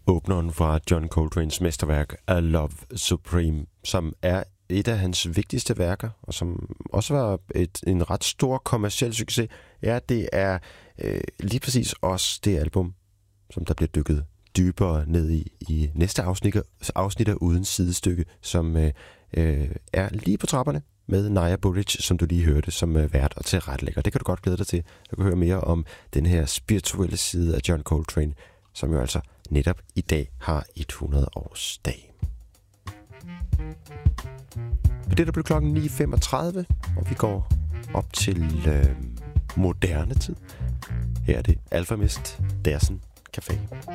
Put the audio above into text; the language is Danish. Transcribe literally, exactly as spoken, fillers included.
åbneren fra John Coltranes mesterværk A Love Supreme, som er et af hans vigtigste værker, og som også var et, en ret stor kommerciel succes. Ja, det er øh, lige præcis også det album, som der bliver dykket dybere ned i i næste afsnit, afsnit af Uden Sidestykke, som øh, øh, er lige på trapperne med Naja Buric, som du lige hørte, som øh, vært og tilrettelægger. Det kan du godt glæde dig til. Du kan høre mere om den her spirituelle side af John Coltrane, som jo altså netop i dag har hundrede års dag. Og det der blev klokken ni femogtredive, og vi går op til øh, moderne tid. Her er det Alfa Mist Dersen Café.